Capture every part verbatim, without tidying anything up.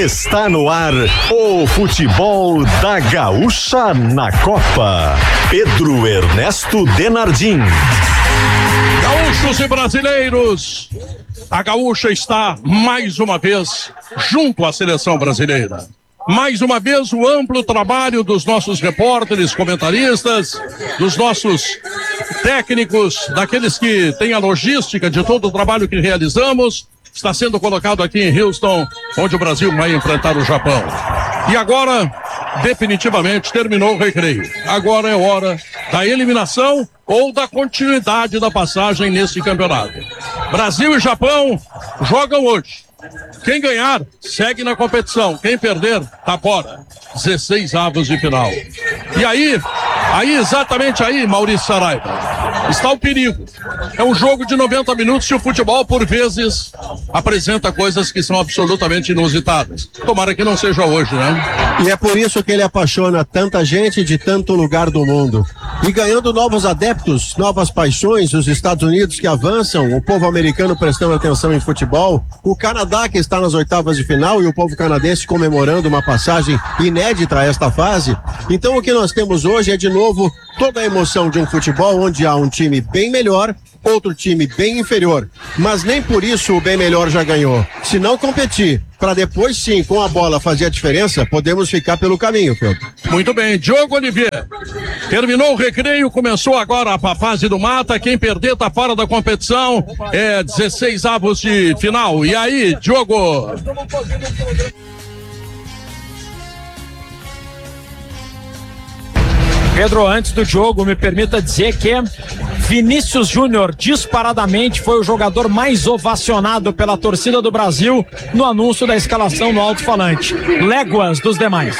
Está no ar o futebol da Gaúcha na Copa. Pedro Ernesto Denardim. Gaúchos e brasileiros, a Gaúcha está mais uma vez junto à seleção brasileira. Mais uma vez o amplo trabalho dos nossos repórteres, comentaristas, dos nossos técnicos, daqueles que têm a logística de todo o trabalho que realizamos, está sendo colocado aqui em Houston, onde o Brasil vai enfrentar o Japão. E agora, definitivamente, terminou o recreio. Agora é hora da eliminação ou da continuidade da passagem nesse campeonato. Brasil e Japão jogam hoje. Quem ganhar, segue na competição. Quem perder, tá fora. dezesseis avos de final. E aí, aí exatamente aí, Maurício Saraiva, está o perigo. É um jogo de noventa minutos e o futebol, por vezes, apresenta coisas que são absolutamente inusitadas. Tomara que não seja hoje, né? E é por isso que ele apaixona tanta gente de tanto lugar do mundo. E ganhando novos adeptos, novas paixões, os Estados Unidos que avançam, o povo americano prestando atenção em futebol, o Canadá que está nas oitavas de final e o povo canadense comemorando uma passagem inédita a esta fase. Então o que nós temos hoje é de novo toda a emoção de um futebol onde há um time bem melhor, outro time bem inferior, mas nem por isso o bem melhor já ganhou. Se não competir, para depois sim, com a bola fazer a diferença, podemos ficar pelo caminho, Pedro. Muito bem, Diogo Olivier. Terminou o recreio, começou agora a fase do mata, quem perder tá fora da competição, é dezesseis avos de final. E aí, Diogo? Pedro, antes do jogo, me permita dizer que Vinícius Júnior disparadamente foi o jogador mais ovacionado pela torcida do Brasil no anúncio da escalação no alto-falante. Léguas dos demais.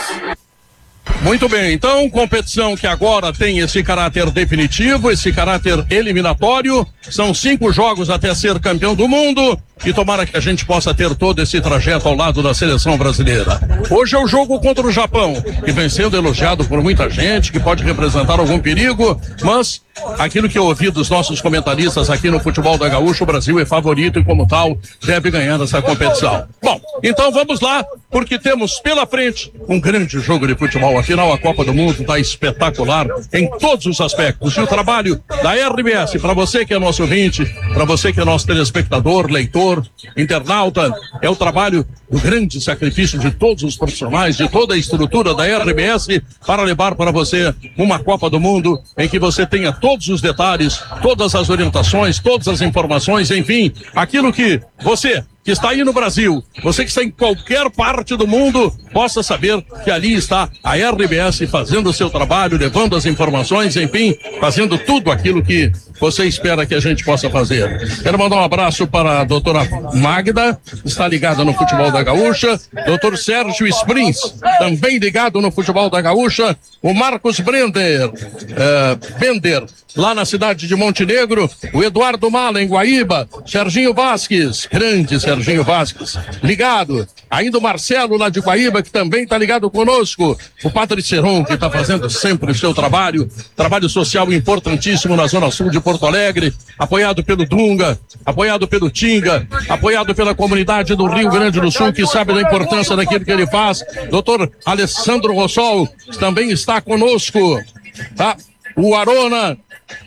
Muito bem, então, competição que agora tem esse caráter definitivo, esse caráter eliminatório, são cinco jogos até ser campeão do mundo e tomara que a gente possa ter todo esse trajeto ao lado da seleção brasileira. Hoje é o jogo contra o Japão, que vem sendo elogiado por muita gente, que pode representar algum perigo, mas aquilo que eu ouvi dos nossos comentaristas aqui no Futebol da Gaúcha, o Brasil é favorito e como tal deve ganhar essa competição. Bom, então vamos lá, porque temos pela frente um grande jogo de futebol. Afinal, a Copa do Mundo está espetacular em todos os aspectos. E o trabalho da R B S, para você que é nosso ouvinte, para você que é nosso telespectador, leitor, internauta, é o trabalho do grande sacrifício de todos os profissionais, de toda a estrutura da R B S, para levar para você uma Copa do Mundo em que você tenha todos os detalhes, todas as orientações, todas as informações, enfim, aquilo que você que está aí no Brasil, você que está em qualquer parte do mundo, possa saber que ali está a R B S fazendo o seu trabalho, levando as informações, enfim, fazendo tudo aquilo que você espera que a gente possa fazer. Quero mandar um abraço para a doutora Magda, que está ligada no Futebol da Gaúcha, doutor Sérgio Sprins, também ligado no Futebol da Gaúcha, o Marcos Brender, uh, Bender, lá na cidade de Montenegro, o Eduardo Mala, em Guaíba, Serginho Vasques, grande Serginho Vasques, ligado, ainda o Marcelo lá de Guaíba, que também está ligado conosco, o Padre Seron, que está fazendo sempre o seu trabalho, trabalho social importantíssimo na Zona Sul de Porto Alegre, apoiado pelo Dunga, apoiado pelo Tinga, apoiado pela comunidade do Rio Grande do Sul, que sabe da importância daquilo que ele faz, doutor Alessandro Rossol, também está conosco, tá? O Arona,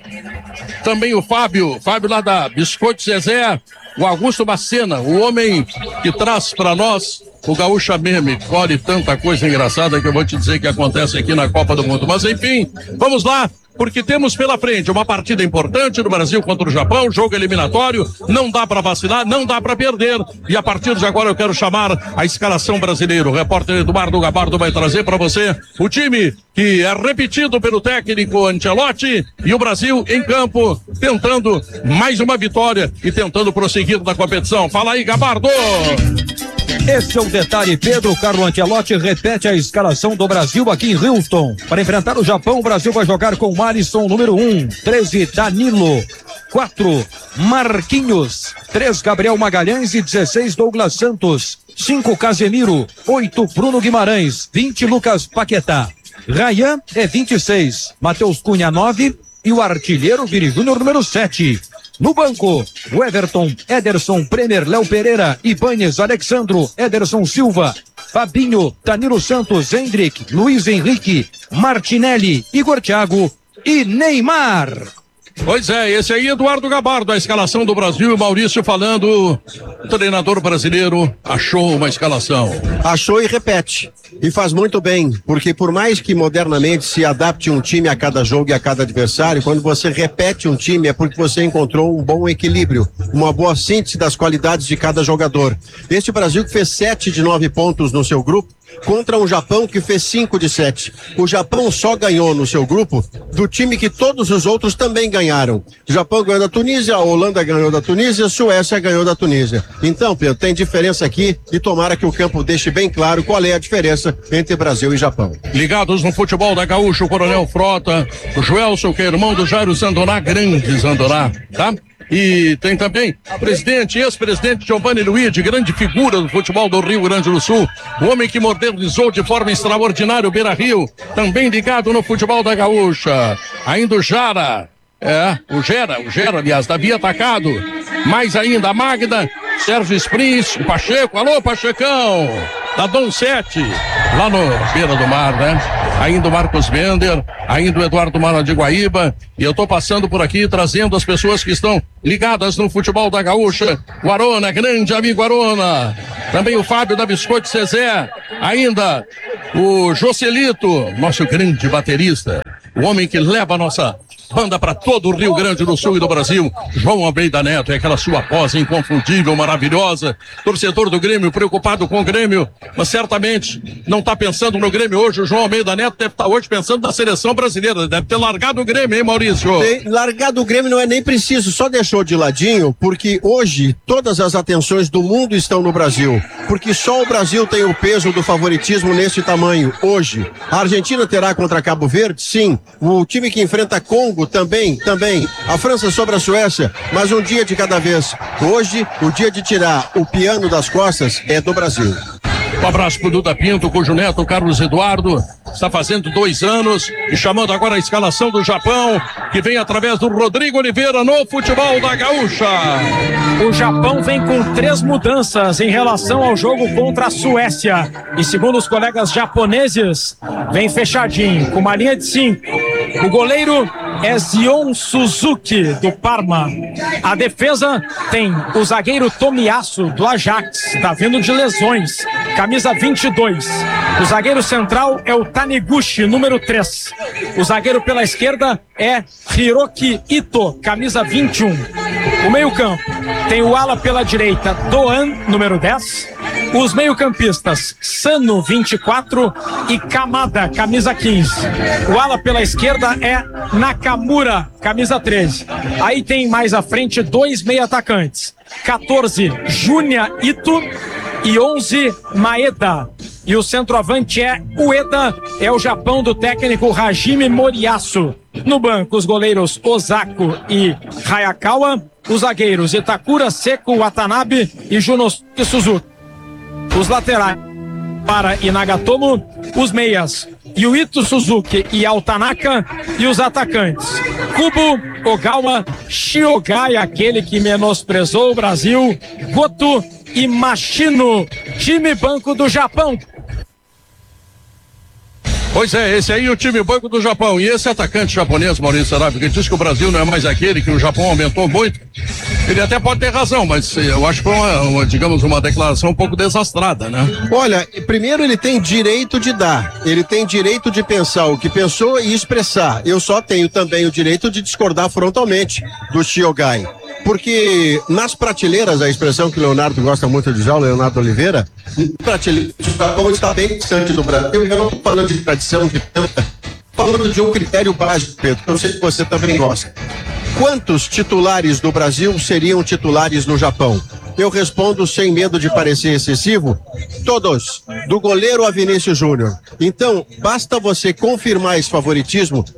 também o Fábio, Fábio lá da Biscoito Zezé, o Augusto Macena, o homem que traz para nós o Gaúcha Meme. Colhe tanta coisa engraçada que eu vou te dizer que acontece aqui na Copa do Mundo. Mas enfim, vamos lá, porque temos pela frente uma partida importante do Brasil contra o Japão, jogo eliminatório, não dá para vacilar, não dá para perder. E a partir de agora eu quero chamar a escalação brasileira. O repórter Eduardo Gabardo vai trazer para você o time que é repetido pelo técnico Ancelotti e o Brasil em campo tentando mais uma vitória e tentando prosseguir na competição. Fala aí, Gabardo! Esse é o detalhe, Pedro. Carlo Ancelotti repete a escalação do Brasil aqui em Houston. Para enfrentar o Japão, o Brasil vai jogar com o Alisson, número um, treze, Danilo, quatro, Marquinhos, três, Gabriel Magalhães e dezesseis, Douglas Santos, cinco, Casemiro, oito, Bruno Guimarães, vinte, Lucas Paquetá. Ryan é vinte e seis, Matheus Cunha, nove e o artilheiro Vini Júnior, número sete. No banco, o Everton, Ederson, Bremer, Léo Pereira, Ibanez, Alexandro, Ederson Silva, Fabinho, Danilo Santos, Hendrick, Luiz Henrique, Martinelli, Igor Thiago e Neymar. Pois é, esse aí é Eduardo Gabardo, a escalação do Brasil. Maurício falando, o treinador brasileiro achou uma escalação. Achou e repete. E faz muito bem, porque por mais que modernamente se adapte um time a cada jogo e a cada adversário, quando você repete um time é porque você encontrou um bom equilíbrio, uma boa síntese das qualidades de cada jogador. Este Brasil que fez sete de nove pontos no seu grupo, contra um Japão que fez cinco de sete. O Japão só ganhou no seu grupo do time que todos os outros também ganharam. O Japão ganhou da Tunísia, a Holanda ganhou da Tunísia, a Suécia ganhou da Tunísia. Então, Pedro, tem diferença aqui e tomara que o campo deixe bem claro qual é a diferença entre Brasil e Japão. Ligados no futebol da Gaúcha, o Coronel Frota, o Joelson, que é irmão do Jairo Zandoná, grande Zandoná, tá? E tem também o presidente, ex-presidente Giovanni Luigi, grande figura do futebol do Rio Grande do Sul, o homem que modernizou de forma extraordinária o Beira-Rio, também ligado no futebol da Gaúcha. Ainda o Jara, é, o Gera, o Gera, aliás, Davi Atacado, mais ainda a Magda, Sérgio Sprins, o Pacheco, alô Pachecão, da Dom Sete, lá no Beira do Mar, né? Ainda o Marcos Bender, ainda o Eduardo Mara de Guaíba, e eu tô passando por aqui trazendo as pessoas que estão ligadas no futebol da Gaúcha. O Arona, grande amigo Arona, também o Fábio da Biscoito Zezé, ainda o Joselito, nosso grande baterista, o homem que leva a nossa banda para todo o Rio Grande do Sul e do Brasil, João Almeida Neto, é aquela sua voz inconfundível, maravilhosa, torcedor do Grêmio, preocupado com o Grêmio, mas certamente não está pensando no Grêmio hoje. O João Almeida Neto deve estar hoje pensando na seleção brasileira, deve ter largado o Grêmio, hein, Maurício? Tem, largado o Grêmio não é nem preciso, só deixou de ladinho, porque hoje todas as atenções do mundo estão no Brasil, porque só o Brasil tem o peso do favoritismo nesse tamanho, hoje. A Argentina terá contra Cabo Verde? Sim. O time que enfrenta Congo também, também. A França sobre a Suécia, mas um dia de cada vez. Hoje, o dia de tirar o piano das costas é do Brasil. Um abraço pro Duda Pinto, cujo neto Carlos Eduardo está fazendo dois anos e chamando agora a escalação do Japão, que vem através do Rodrigo Oliveira no futebol da Gaúcha. O Japão vem com três mudanças em relação ao jogo contra a Suécia. E segundo os colegas japoneses, vem fechadinho, com uma linha de cinco. O goleiro é Zion Suzuki, do Parma. A defesa tem o zagueiro Tomiyasu, do Ajax, está vindo de lesões, camisa vinte e dois. O zagueiro central é o Taniguchi, número três. O zagueiro pela esquerda é Hiroki Ito, camisa vinte e um. O meio-campo tem o ala pela direita, Doan, número dez. Os meio-campistas, Sano, vinte e quatro, e Kamada, camisa quinze. O ala pela esquerda é Nakamura, camisa treze. Aí tem mais à frente dois meio-atacantes, quatorze, Junya Ito, e onze, Maeda. E o centroavante é Ueda, é o Japão do técnico Hajime Moriyasu. No banco, os goleiros Osako e Hayakawa, os zagueiros Itakura, Seko, Watanabe e Junosuke Suzuki. Os laterais para e Nagatomo, os meias Yuito Suzuki e Altanaka, e os atacantes Kubo, Ogawa, Shiogai, aquele que menosprezou o Brasil, Goto e Machino, time banco do Japão. Pois é, esse aí é o time banco do Japão. E esse atacante japonês, Maurício Saraiva, que diz que o Brasil não é mais aquele, que o Japão aumentou muito, ele até pode ter razão, mas eu acho que foi uma, uma, digamos, uma declaração um pouco desastrada, né? Olha, primeiro ele tem direito de dar, ele tem direito de pensar o que pensou e expressar. Eu só tenho também o direito de discordar frontalmente do Shiogai. Porque nas prateleiras, a expressão que o Leonardo gosta muito de usar, o Leonardo Oliveira, prateleira, o Japão está bem distante do Brasil. Eu não estou falando de tradição, de falando de um critério básico, Pedro, que eu sei que você também gosta. Quantos titulares do Brasil seriam titulares no Japão? Eu respondo sem medo de parecer excessivo, todos, do goleiro a Vinícius Júnior. Então, basta você confirmar esse favoritismo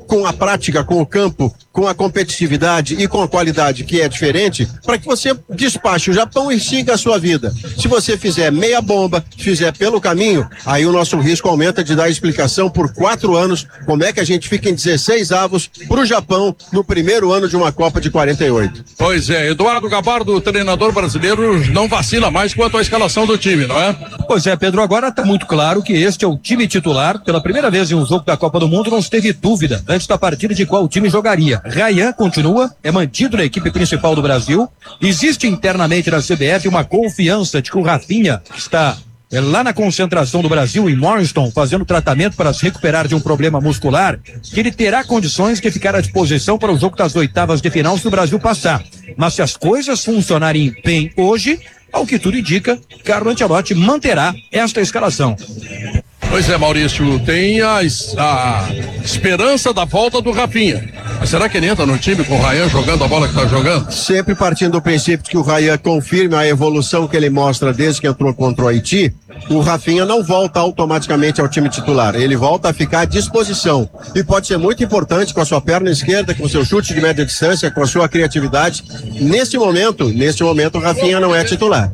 com a prática, com o campo, com a competitividade e com a qualidade que é diferente, para que você despache o Japão e siga a sua vida. Se você fizer meia bomba, fizer pelo caminho, aí o nosso risco aumenta de dar explicação por quatro anos como é que a gente fica em dezesseis avos para o Japão no primeiro ano de uma Copa de quarenta e oito. Pois é, Eduardo Gabardo, o treinador brasileiro, não vacila mais quanto à escalação do time, não é? Pois é, Pedro, agora está muito claro que este é o time titular. Pela primeira vez em um jogo da Copa do Mundo não se teve dúvida antes da partida de qual time jogaria. Rayan continua, é mantido na equipe principal do Brasil. Existe internamente na C B F uma confiança de que o Rafinha está é, lá na concentração do Brasil, em Morriston, fazendo tratamento para se recuperar de um problema muscular, que ele terá condições de ficar à disposição para o jogo das oitavas de final se o Brasil passar. Mas se as coisas funcionarem bem hoje, ao que tudo indica, Carlo Ancelotti manterá esta escalação. Pois é, Maurício, tem a, a esperança da volta do Rafinha. Mas será que ele entra no time com o Rayan jogando a bola que está jogando? Sempre partindo do princípio que o Rayan confirme a evolução que ele mostra desde que entrou contra o Haiti, o Rafinha não volta automaticamente ao time titular. Ele volta a ficar à disposição. E pode ser muito importante com a sua perna esquerda, com o seu chute de média distância, com a sua criatividade. Nesse momento, nesse momento, o Rafinha não é titular.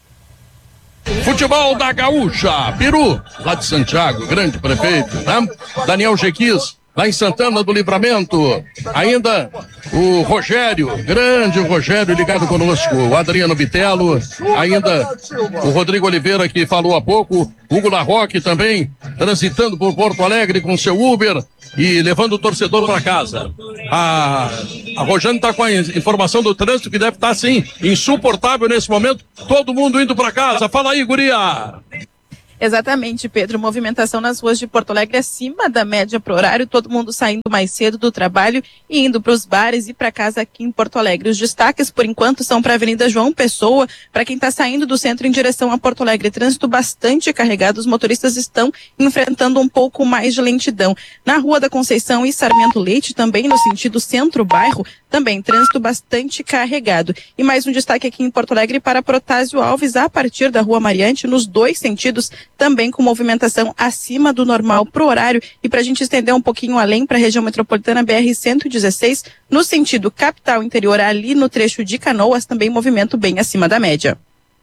Futebol da Gaúcha, Peru, lá de Santiago, grande prefeito, né? Daniel Jequis, lá em Santana do Livramento. Ainda o Rogério, grande Rogério ligado conosco, o Adriano Bitelo, ainda o Rodrigo Oliveira que falou há pouco, Hugo Larroque também, transitando por Porto Alegre com seu Uber e levando o torcedor para casa. A, a Rojane está com a informação do trânsito que deve estar, assim, insuportável nesse momento, todo mundo indo para casa. Fala aí, guria! Exatamente, Pedro. Movimentação nas ruas de Porto Alegre acima da média pro horário, todo mundo saindo mais cedo do trabalho e indo para os bares e para casa aqui em Porto Alegre. Os destaques, por enquanto, são para a Avenida João Pessoa, para quem está saindo do centro em direção a Porto Alegre. Trânsito bastante carregado, os motoristas estão enfrentando um pouco mais de lentidão. Na Rua da Conceição e Sarmento Leite, também no sentido centro-bairro, também trânsito bastante carregado. E mais um destaque aqui em Porto Alegre para Protásio Alves, a partir da Rua Mariante, nos dois sentidos, também com movimentação acima do normal pro horário. E para a gente estender um pouquinho além para a região metropolitana, B R cento e dezesseis, no sentido capital interior, ali no trecho de Canoas, também movimento bem acima da média.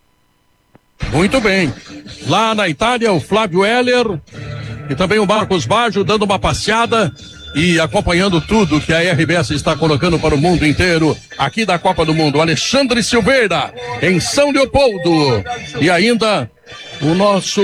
Muito bem. Lá na Itália, o Flávio Heller e também o Marcos Baggio dando uma passeada e acompanhando tudo que a R B S está colocando para o mundo inteiro, aqui da Copa do Mundo. Alexandre Silveira, em São Leopoldo. E ainda o nosso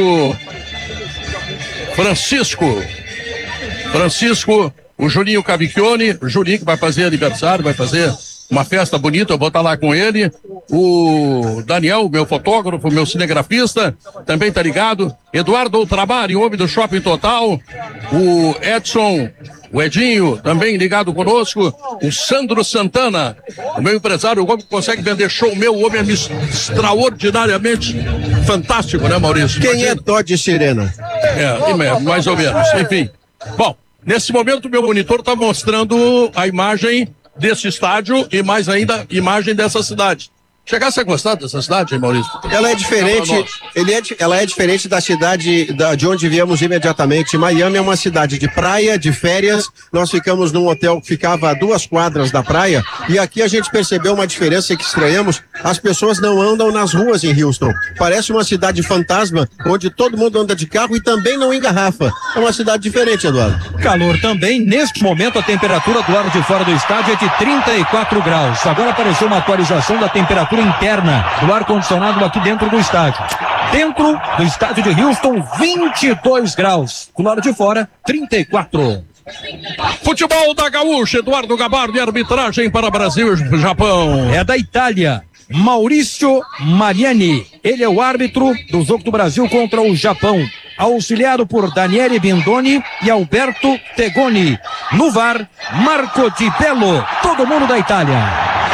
Francisco, Francisco, o Julinho Cavicchione, o Julinho que vai fazer aniversário, vai fazer uma festa bonita, eu vou estar lá com ele. O Daniel, meu fotógrafo, meu cinegrafista, também tá ligado. Eduardo Trabalho, homem do Shopping Total. O Edson, o Edinho, também ligado conosco. O Sandro Santana, o meu empresário, o homem que consegue vender show meu, o homem é extraordinariamente fantástico, né, Maurício? Quem é Todd Serena? É, mais ou menos, enfim. Bom, nesse momento meu monitor está mostrando a imagem desse estádio e mais ainda imagem dessa cidade. Chegasse a gostar dessa cidade, hein, Maurício? Ela é diferente, ele é, ela é diferente da cidade da, de onde viemos imediatamente. Miami é uma cidade de praia, de férias. Nós ficamos num hotel que ficava a duas quadras da praia e aqui a gente percebeu uma diferença que estranhamos. As pessoas não andam nas ruas em Houston. Parece uma cidade fantasma, onde todo mundo anda de carro e também não engarrafa. É uma cidade diferente, Eduardo. Calor também. Neste momento a temperatura do lado de fora do estádio é de trinta e quatro graus. Agora apareceu uma atualização da temperatura interna do ar-condicionado aqui dentro do estádio. Dentro do estádio de Houston, vinte e dois graus. Do lado de fora, trinta e quatro. Futebol da Gaúcha, Eduardo Gabardo e arbitragem para Brasil e Japão. É da Itália, Maurício Mariani. Ele é o árbitro do jogo do Brasil contra o Japão. Auxiliado por Daniele Bindoni e Alberto Tegoni. No V A R, Marco Di Bello. Todo mundo da Itália.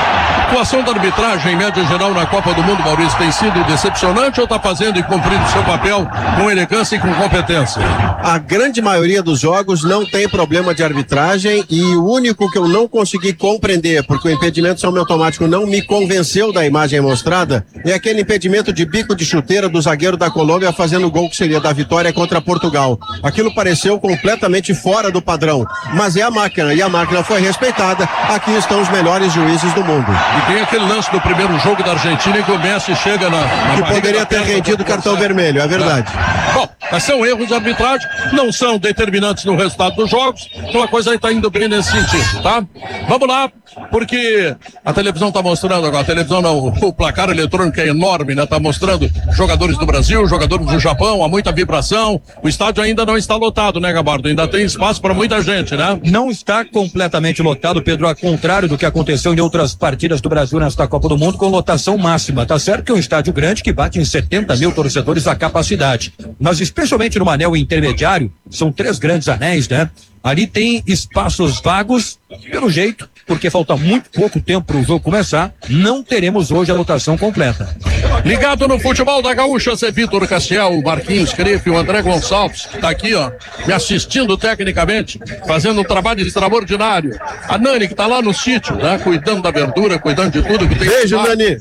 atuação da arbitragem, em média geral, na Copa do Mundo, Maurício, tem sido decepcionante ou está fazendo e cumprindo o seu papel com elegância e com competência? A grande maioria dos jogos não tem problema de arbitragem e o único que eu não consegui compreender, porque o impedimento semiautomático não me convenceu da imagem mostrada, é aquele impedimento de bico de chuteira do zagueiro da Colômbia fazendo o gol que seria da vitória contra Portugal. Aquilo pareceu completamente fora do padrão, mas é a máquina e a máquina foi respeitada. Aqui estão os melhores juízes do mundo. E tem aquele lance do primeiro jogo da Argentina em que o Messi chega na, na que poderia ter rendido cartão vermelho, é verdade. É. Bom, são erros de arbitragem, não são determinantes no resultado dos jogos, então a coisa está indo bem nesse sentido, tá? Vamos lá, porque a televisão está mostrando agora, a televisão não, o placar eletrônico é enorme, né? Está mostrando jogadores do Brasil, jogadores do Japão, há muita vibração, o estádio ainda não está lotado, né, Gabardo? Ainda tem espaço para muita gente, né? Não está completamente lotado, Pedro, ao contrário do que aconteceu em outras partidas do Brasil nesta Copa do Mundo, com lotação máxima. Tá certo que é um estádio grande que bate em setenta mil torcedores a capacidade, mas especialmente no anel intermediário, são três grandes anéis, né? Ali tem espaços vagos, pelo jeito, porque falta muito pouco tempo para o jogo começar, não teremos hoje a lotação completa. Ligado no futebol da Gaúcha, Zé Vitor Castiel, o Marquinhos Crefe, o André Gonçalves, que tá aqui, ó, me assistindo tecnicamente, fazendo um trabalho extraordinário. A Nani, que tá lá no sítio, né, cuidando da verdura, cuidando de tudo que tem. Beijo, Nani.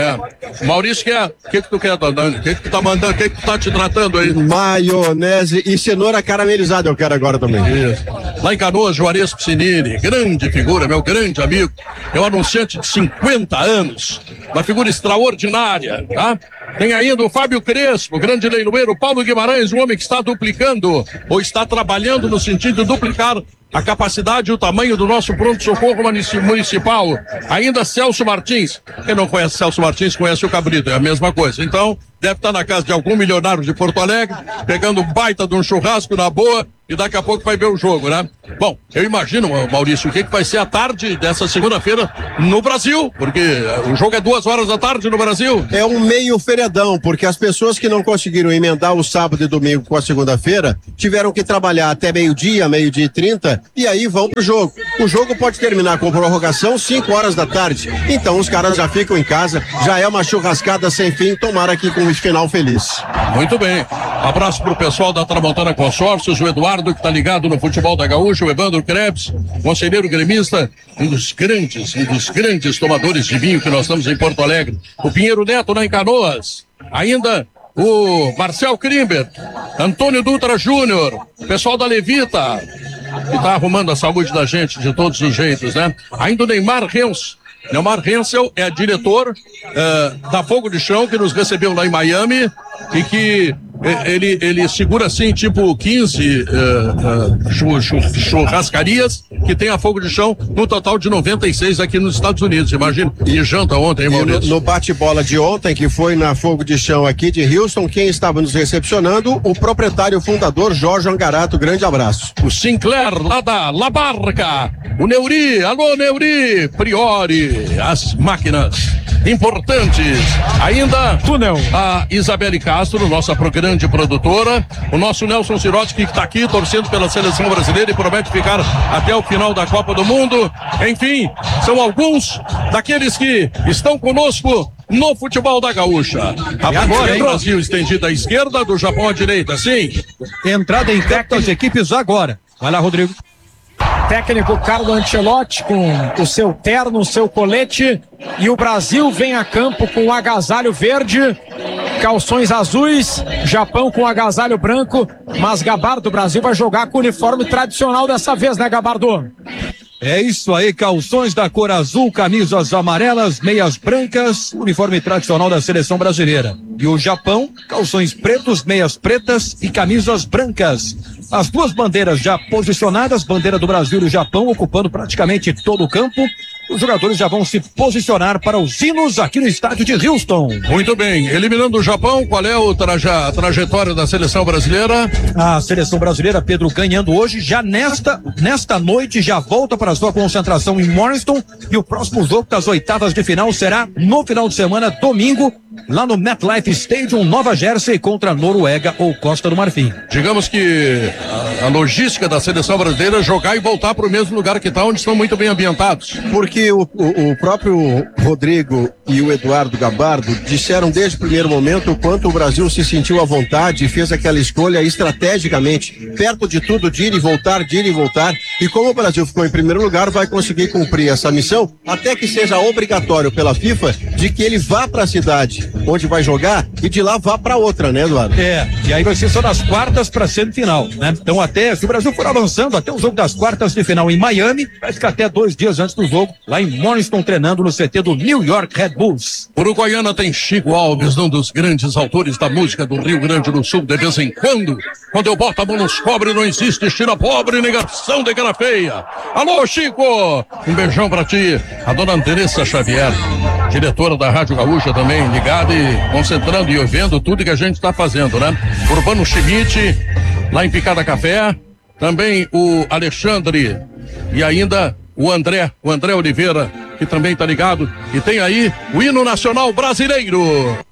É. Maurício, quer? O que que tu quer, Nani? O que que tu tá mandando? O que que tu tá te tratando aí? Maionese e cenoura caramelizada eu quero agora também. Isso. Lá em Canoas, Juarez Piscinini, grande figura, meu grande amigo, é um anunciante de cinquenta anos, uma figura extraordinária, tá? Tem ainda o Fábio Crespo, grande leiloeiro, Paulo Guimarães, um homem que está duplicando, ou está trabalhando no sentido de duplicar a capacidade e o tamanho do nosso pronto-socorro municipal. Ainda Celso Martins. Quem não conhece Celso Martins, conhece o Cabrito, é a mesma coisa. Então, deve estar na casa de algum milionário de Porto Alegre, pegando um baita de um churrasco na boa, e daqui a pouco vai ver o jogo, né? Bom, eu imagino, Maurício, o que, que vai ser a tarde dessa segunda-feira no Brasil, porque o jogo é duas horas da tarde no Brasil. É um meio feriadão, porque as pessoas que não conseguiram emendar o sábado e domingo com a segunda-feira, tiveram que trabalhar até meio-dia, meio-dia e trinta, e aí vão pro jogo. O jogo pode terminar com prorrogação cinco horas da tarde, então os caras já ficam em casa, já é uma churrascada sem fim, tomara aqui com um final feliz. Muito bem, abraço pro pessoal da Tramontana Consórcios, o Eduardo, que tá ligado no futebol da Gaúcha, o Evandro Krebs, conselheiro gremista, um dos grandes, um dos grandes tomadores de vinho que nós estamos em Porto Alegre, o Pinheiro Neto lá em Canoas, ainda o Marcel Krimber, Antônio Dutra Júnior, pessoal da Levita, que tá arrumando a saúde da gente de todos os jeitos, né? Ainda o Neymar Rens, Neymar Hensel é diretor uh, da Fogo de Chão, que nos recebeu lá em Miami e que ele, ele segura assim tipo quinze uh, uh, churrascarias que tem a Fogo de Chão, no total de noventa e seis aqui nos Estados Unidos, imagina. E janta ontem, hein, Maurício? No, no bate-bola de ontem, que foi na Fogo de Chão aqui de Houston, quem estava nos recepcionando, o proprietário fundador Jorge Angarato, grande abraço. O Sinclair lá da La Barca, o Neuri, alô Neuri, Priori, as máquinas importantes, ainda Túnel, a Isabelle Castro, nossa grande produtora, o nosso Nelson Sirotsky, que está aqui torcendo pela seleção brasileira e promete ficar até o final da Copa do Mundo. Enfim, são alguns daqueles que estão conosco no futebol da Gaúcha. Agora o Brasil estendido à esquerda, do Japão à direita, sim. Entrada em campo das equipes agora. Vai lá, Rodrigo. Técnico Carlo Ancelotti com o seu terno, o seu colete, e o Brasil vem a campo com o agasalho verde, calções azuis, Japão com agasalho branco, mas Gabardo, o Brasil vai jogar com o uniforme tradicional dessa vez, né, Gabardo? É isso aí, calções da cor azul, camisas amarelas, meias brancas, uniforme tradicional da seleção brasileira. E o Japão, calções pretos, meias pretas e camisas brancas. As duas bandeiras já posicionadas, bandeira do Brasil e do Japão ocupando praticamente todo o campo. Os jogadores já vão se posicionar para os hinos aqui no estádio de Houston. Muito bem, eliminando o Japão, qual é o traja, a trajetória da seleção brasileira? A seleção brasileira, Pedro, ganhando hoje, já nesta, nesta noite, já volta para a sua concentração em Morriston, e o próximo jogo das oitavas de final será no final de semana, domingo, lá no MetLife Stadium, Nova Jersey, contra Noruega ou Costa do Marfim. Digamos que a logística da seleção brasileira jogar e voltar para o mesmo lugar que está, onde estão muito bem ambientados. Porque o, o, o próprio Rodrigo e o Eduardo Gabardo disseram desde o primeiro momento o quanto o Brasil se sentiu à vontade e fez aquela escolha estrategicamente, perto de tudo, de ir e voltar, de ir e voltar. E como o Brasil ficou em primeiro lugar, vai conseguir cumprir essa missão, até que seja obrigatório pela FIFA de que ele vá para a cidade onde vai jogar e de lá vá para outra, né, Eduardo? É, e aí vai ser só das quartas para semifinal, né? Então até, se o Brasil for avançando até o jogo das quartas de final em Miami, vai ficar até dois dias antes do jogo, lá em Morriston, treinando no C T do New York Red Bulls. Uruguaiana tem Chico Alves, um dos grandes autores da música do Rio Grande do Sul, de vez em quando. Quando eu boto a mão nos cobre, não existe estira pobre, negação de cara feia. Alô, Chico! Um beijão pra ti. A dona Andressa Xavier, diretora da Rádio Gaúcha também, ligada e concentrando e vendo tudo que a gente tá fazendo, né? Urbano Schmidt, lá em Picada Café. Também o Alexandre e ainda o André, o André Oliveira, que também tá ligado. E tem aí o hino nacional brasileiro.